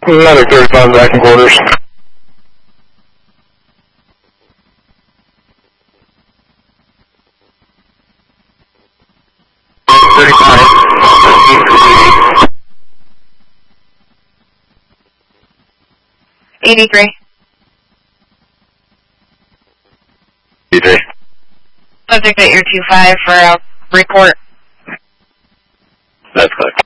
Another 35 back in quarters. 35. 83. 83. Subject at your 25 for a report. That's correct.